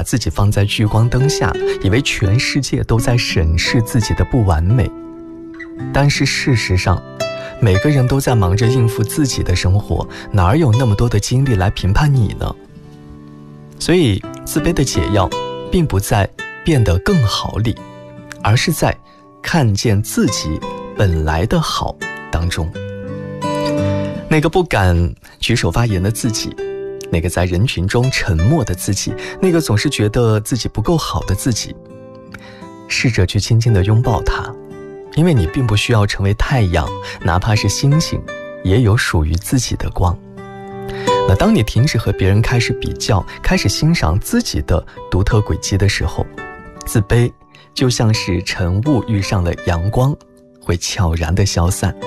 自己放在聚光灯下，以为全世界都在审视自己的不完美。但是事实上，每个人都在忙着应付自己的生活，哪有那么多的精力来评判你呢？所以自卑的解药并不在变得更好里，而是在看见自己本来的好当中。那个不敢举手发言的自己，那个在人群中沉默的自己，那个总是觉得自己不够好的自己，试着去轻轻地拥抱它，因为你并不需要成为太阳，哪怕是星星也有属于自己的光。那当你停止和别人开始比较，开始欣赏自己的独特轨迹的时候，自卑就像是晨雾遇上了阳光，会悄然地消散。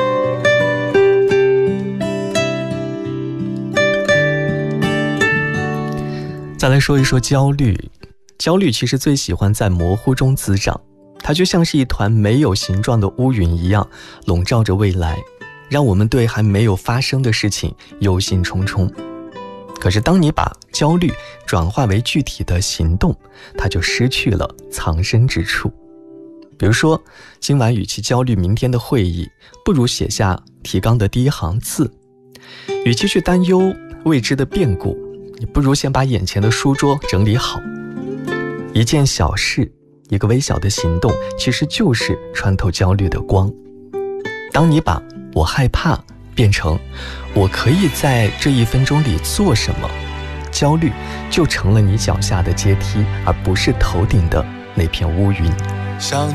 再来说一说焦虑。焦虑其实最喜欢在模糊中滋长，它就像是一团没有形状的乌云一样，笼罩着未来，让我们对还没有发生的事情忧心忡忡。可是当你把焦虑转化为具体的行动，它就失去了藏身之处。比如说，今晚与其焦虑明天的会议，不如写下提纲的第一行字；与其去担忧未知的变故，你不如先把眼前的书桌整理好。一件小事，一个微小的行动，其实就是穿透焦虑的光。当你把我害怕变成我可以在这1分钟里做什么，焦虑就成了你脚下的阶梯，而不是头顶的那片乌云。 想